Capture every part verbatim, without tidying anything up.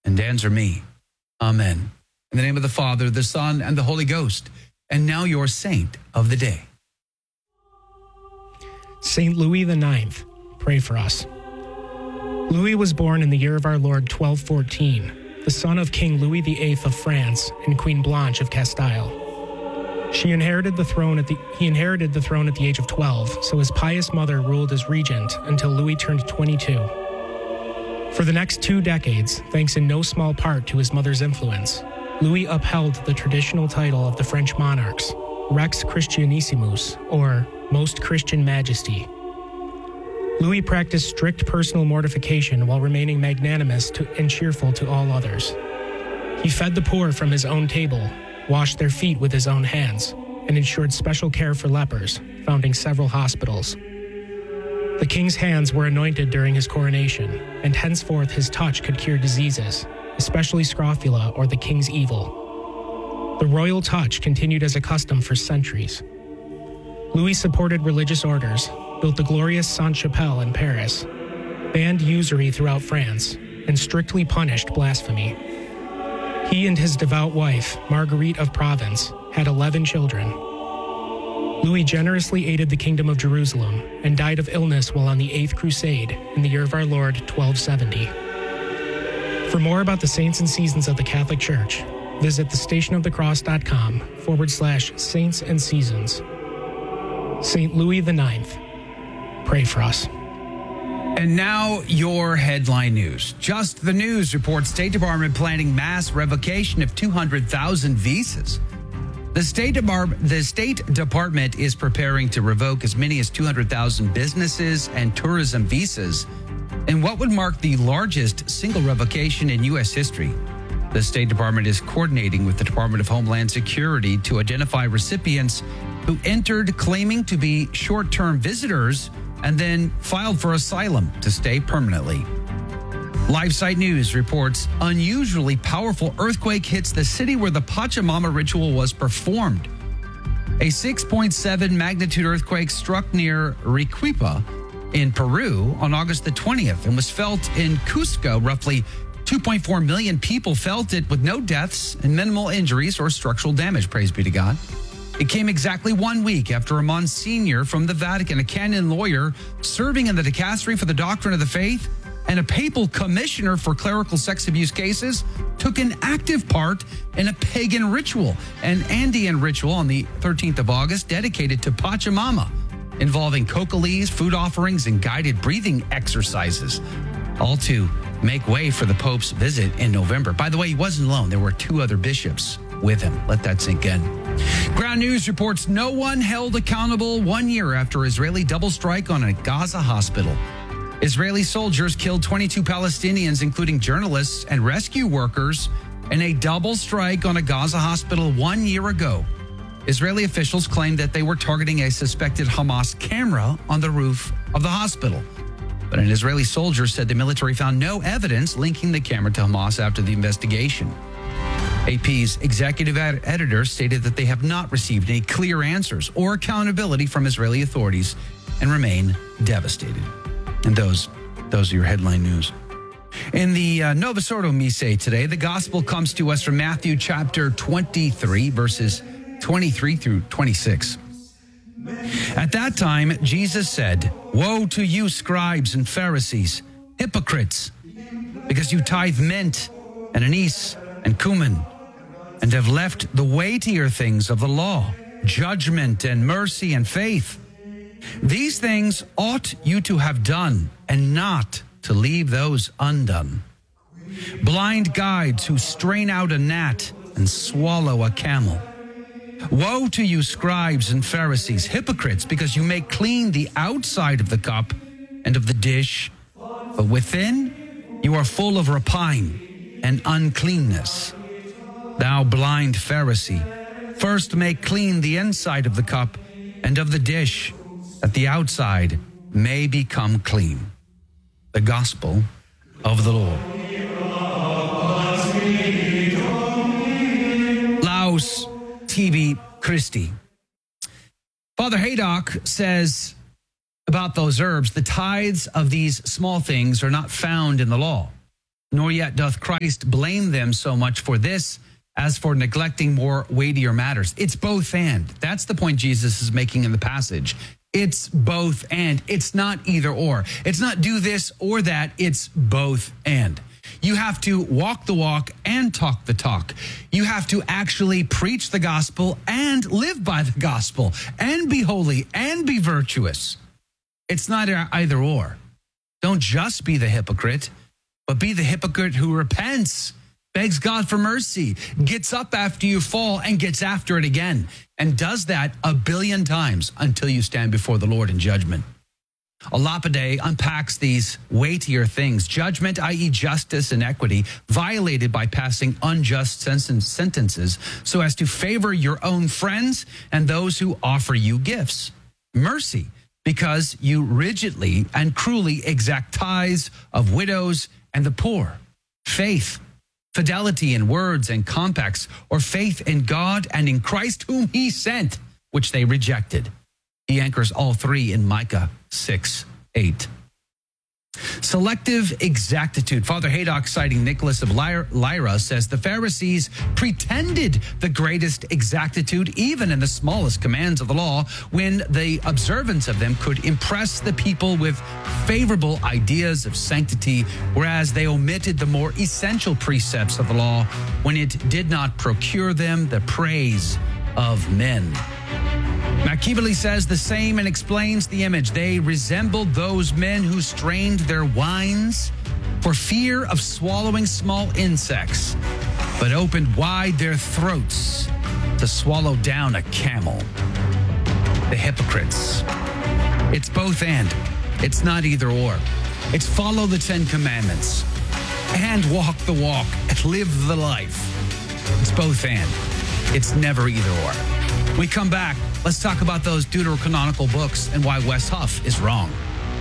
and answer me. Amen. In the name of the Father, the Son, and the Holy Ghost. And now your saint of the day. Saint Louis the Ninth, pray for us. Louis was born in the year of our Lord twelve fourteen, the son of King Louis the Eighth of France and Queen Blanche of Castile. She inherited the throne at the, he inherited the throne at the age of twelve, so his pious mother ruled as regent until Louis turned twenty-two. For the next two decades, thanks in no small part to his mother's influence, Louis upheld the traditional title of the French monarchs, Rex Christianissimus, or Most Christian Majesty. Louis practiced strict personal mortification while remaining magnanimous to, and cheerful to all others. He fed the poor from his own table, washed their feet with his own hands, and ensured special care for lepers, founding several hospitals. The king's hands were anointed during his coronation, and henceforth his touch could cure diseases, especially scrofula or the king's evil. The royal touch continued as a custom for centuries. Louis supported religious orders, built the glorious Sainte-Chapelle in Paris, banned usury throughout France, and strictly punished blasphemy. He and his devout wife, Marguerite of Provence, had eleven children. Louis generously aided the Kingdom of Jerusalem and died of illness while on the Eighth Crusade in the year of our Lord twelve seventy. For more about the saints and seasons of the Catholic Church, visit thestationofthecross.com forward slash saints and seasons. Saint Louis the Ninth, pray for us. And now your headline news. Just the News reports State Department planning mass revocation of two hundred thousand visas. The State, Debar- the State Department is preparing to revoke as many as two hundred thousand businesses and tourism visas in what would mark the largest single revocation in U S history. The State Department is coordinating with the Department of Homeland Security to identify recipients who entered claiming to be short-term visitors and then filed for asylum to stay permanently. LiveSite News reports unusually powerful earthquake hits the city where the Pachamama ritual was performed. A six point seven magnitude earthquake struck near Arequipa in Peru on August the twentieth and was felt in Cusco. Roughly two point four million people felt it with no deaths and minimal injuries or structural damage, praise be to God. It came exactly one week after a Monsignor from the Vatican, a canon lawyer serving in the dicastery for the doctrine of the faith, and a papal commissioner for clerical sex abuse cases, took an active part in a pagan ritual, an Andean ritual on the thirteenth of August dedicated to Pachamama, involving cocolees, food offerings, and guided breathing exercises, all to make way for the Pope's visit in November. By the way, he wasn't alone. There were two other bishops with him. Let that sink in. Ground News reports no one held accountable one year after Israeli double strike on a Gaza hospital. Israeli soldiers killed twenty-two Palestinians, including journalists and rescue workers, in a double strike on a Gaza hospital one year ago. Israeli officials claimed that they were targeting a suspected Hamas camera on the roof of the hospital. But an Israeli soldier said the military found no evidence linking the camera to Hamas after the investigation. A P's executive ed- editor stated that they have not received any clear answers or accountability from Israeli authorities and remain devastated. And those, those are your headline news. In the uh, Novus Ordo Missae today, the gospel comes to us from Matthew chapter twenty-three, verses twenty-three through twenty-six. At that time, Jesus said, "Woe to you, scribes and Pharisees, hypocrites, because you tithe mint and anise and cumin, and have left the weightier things of the law, judgment and mercy and faith. These things ought you to have done, and not to leave those undone. Blind guides who strain out a gnat and swallow a camel. Woe to you, scribes and Pharisees, hypocrites, because you make clean the outside of the cup and of the dish, but within you are full of rapine and uncleanness. Thou blind Pharisee, first make clean the inside of the cup and of the dish, that the outside may become clean." The Gospel of the Lord. Laus Tibi Christi. Father Haydock says about those herbs, the tithes of these small things are not found in the law. nor yet doth Christ blame them so much for this as for neglecting more weightier matters. It's both and. That's the point Jesus is making in the passage. It's both and. It's not either or. It's not do this or that. It's both and. You have to walk the walk and talk the talk. You have to actually preach the gospel and live by the gospel and be holy and be virtuous. It's not either or. Don't just be the hypocrite, but be the hypocrite who repents, begs God for mercy, gets up after you fall and gets after it again, and does that a billion times until you stand before the Lord in judgment. Elapide unpacks these weightier things: judgment, that is justice and equity, violated by passing unjust sentences so as to favor your own friends and those who offer you gifts. Mercy, because you rigidly and cruelly exact tithes of widows and the poor. Faith, fidelity in words and compacts, or faith in God and in Christ whom he sent, which they rejected. He anchors all three in Micah six eight. Selective exactitude. Father Haydock, citing Nicholas of Lyra, says the Pharisees pretended the greatest exactitude even in the smallest commands of the law, when the observance of them could impress the people with favorable ideas of sanctity, whereas they omitted the more essential precepts of the law when it did not procure them the praise of men. Machiavelli says the same and explains the image. They resembled those men who strained their wines for fear of swallowing small insects, but opened wide their throats to swallow down a camel. The hypocrites. It's both and. It's not either or. It's follow the Ten Commandments and walk the walk and live the life. It's both and. It's never either or. When we come back, let's talk about those deuterocanonical books and why Wes Huff is wrong.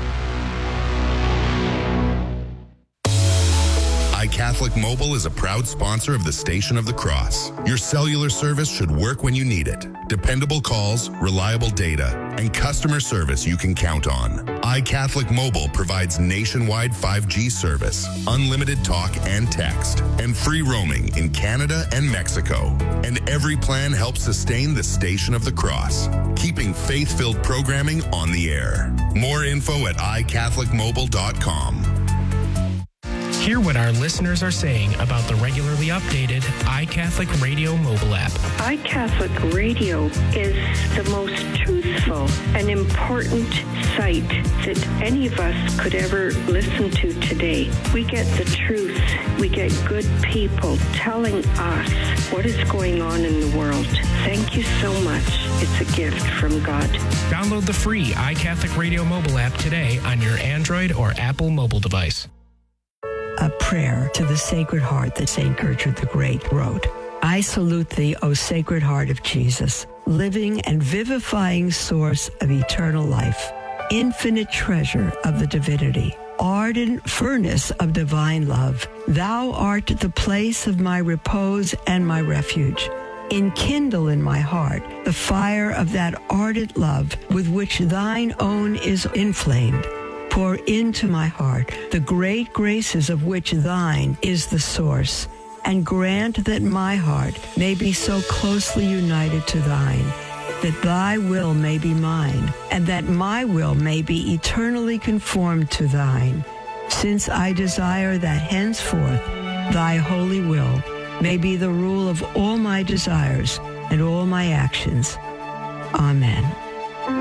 iCatholic Mobile is a proud sponsor of the Station of the Cross. Your cellular service should work when you need it. Dependable calls, reliable data, and customer service you can count on. iCatholic Mobile provides nationwide five G service, unlimited talk and text, and free roaming in Canada and Mexico. And every plan helps sustain the Station of the Cross, keeping faith-filled programming on the air. More info at i catholic mobile dot com. Hear what our listeners are saying about the regularly updated iCatholic Radio mobile app. iCatholic Radio is the most truthful and important site that any of us could ever listen to today. We get the truth. We get good people telling us what is going on in the world. Thank you so much. It's a gift from God. Download the free iCatholic Radio mobile app today on your Android or Apple mobile device. A prayer to the Sacred Heart that Saint Gertrude the Great wrote. I salute thee, O Sacred Heart of Jesus, living and vivifying source of eternal life, infinite treasure of the divinity, ardent furnace of divine love. Thou art the place of my repose and my refuge. Enkindle in my heart the fire of that ardent love with which thine own is inflamed. Pour into my heart the great graces of which thine is the source, and grant that my heart may be so closely united to thine, that thy will may be mine, and that my will may be eternally conformed to thine, since I desire that henceforth thy holy will may be the rule of all my desires and all my actions. Amen.